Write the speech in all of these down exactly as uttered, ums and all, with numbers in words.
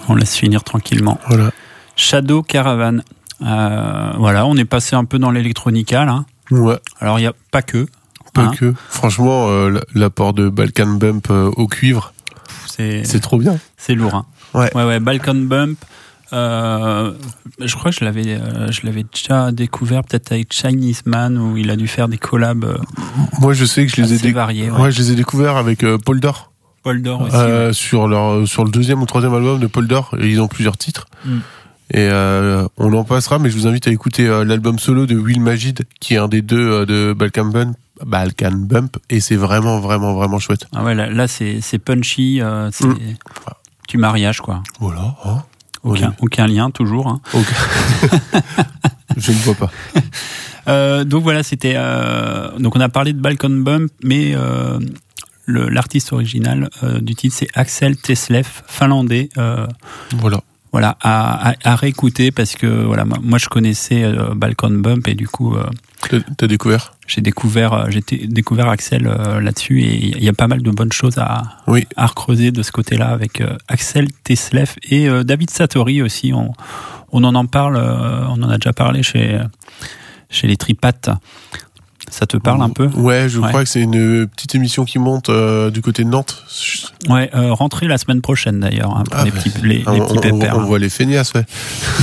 on laisse finir tranquillement. Voilà. Shadow Caravan. Euh, voilà, on est passé un peu dans l'électronica là. Ouais. Alors il y a pas que. Pas hein. que. Franchement, euh, l'apport de Balkan Bump euh, au cuivre, C'est, c'est trop bien. C'est lourd. Hein. Ouais. Ouais, ouais. Balkan Bump. Euh, je crois que je l'avais, euh, je l'avais déjà découvert peut-être avec Chinese Man où il a dû faire des collabs. Euh, Moi, je sais que je les ai assez déc- variés. Ouais. Ouais, je les ai découverts avec euh, Paul Dor. Paul Dor aussi. Euh, ouais. sur leur sur le deuxième ou troisième album de Paul Dor, et ils ont plusieurs titres. Mm. Et euh, on en passera, mais je vous invite à écouter euh, l'album solo de Will Majid, qui est un des deux euh, de Balkan Bump, Balkan Bump, et c'est vraiment, vraiment, vraiment chouette. Ah ouais, là, là c'est, c'est punchy, euh, c'est Mm. du mariage quoi. Voilà. Hein. Aucun, aucun lien toujours. Hein. Okay. Je ne vois pas. Euh, donc voilà, c'était. Euh, donc on a parlé de Balkan Bump, mais euh, le, l'artiste original euh, du titre c'est Axel Teslev, finlandais. Euh, Voilà. Voilà, à, à, à réécouter parce que voilà, moi je connaissais euh, Balkan Bump et du coup euh, T'as, t'as découvert j'ai découvert j'ai t- découvert Axel euh, là-dessus et il y a pas mal de bonnes choses à Oui. à recreuser de ce côté-là avec euh, Axel Teslev et euh, David Satori aussi. On on en en parle, euh, on en a déjà parlé chez chez les Tripates. Ça te parle un peu ? Ouais, je Ouais. crois que c'est une petite émission qui monte euh, du côté de Nantes. Ouais, euh, rentrez la semaine prochaine d'ailleurs hein, pour Ah les bah, petits les, les on, petits on, pépères. on hein. voit les feignasses, ouais.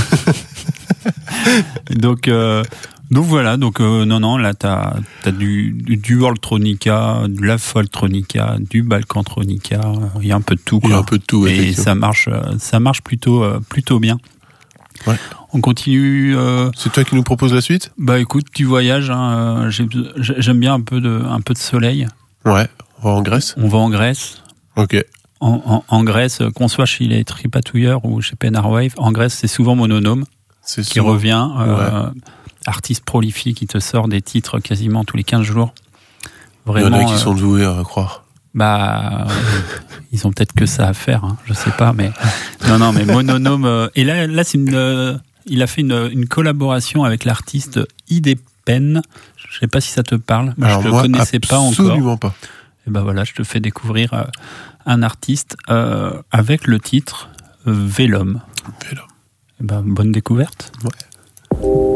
Donc, euh, donc voilà, donc euh, non, non, là t'as, t'as du, du Worldtronica, de la Folktronica, du Balkantronica, il y a un peu de tout, quoi. Il y a un peu de tout, et ça marche, ça marche plutôt, euh, plutôt bien. Ouais. On continue. Euh, C'est toi qui nous propose la suite ? bah écoute, du voyage, hein, euh, j'ai, j'aime bien un peu de, un peu de soleil. Ouais, on va en Grèce. On va en Grèce. Ok. En, en, en Grèce, qu'on soit chez les Tripatouilleurs ou chez Penarwave, en Grèce c'est souvent Mononome C'est qui souvent... revient. Euh, Ouais. Artiste prolifique qui te sort des titres quasiment tous les quinze jours. Il y Vraiment, en a qui euh, sont doués à croire. bah, euh, ils ont peut-être que ça à faire, hein, je sais pas, mais non, non, mais Mononome. Euh, et là, là, c'est une, euh, il a fait une, une collaboration avec l'artiste Idepen. Je sais pas si ça te parle. Moi, Alors je te moi, connaissais pas encore. Absolument pas. Et ben voilà, je te fais découvrir euh, un artiste euh, avec le titre euh, Vélum. Vélum. Et ben bonne découverte. Ouais.